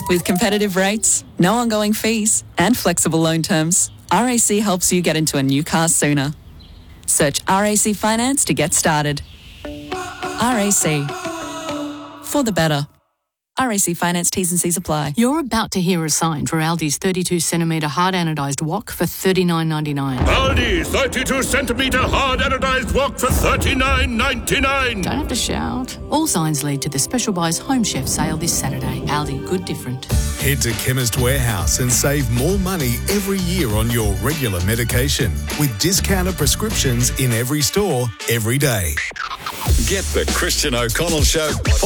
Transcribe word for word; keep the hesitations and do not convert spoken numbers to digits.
With competitive rates, no ongoing fees, and flexible loan terms, R A C helps you get into a new car sooner. Search R A C Finance to get started. R A C. For the better. R A C Finance T's and C's apply. You're about to hear a sign for Aldi's thirty-two centimetre hard anodised wok for thirty-nine ninety-nine. Aldi thirty-two centimetre hard anodised wok for thirty-nine ninety-nine. Don't have to shout. All signs lead to the Special Buys Home Chef sale this Saturday. Aldi, good different. Head to Chemist Warehouse and save more money every year on your regular medication with discounted prescriptions in every store, every day. Get the Christian O'Connell Show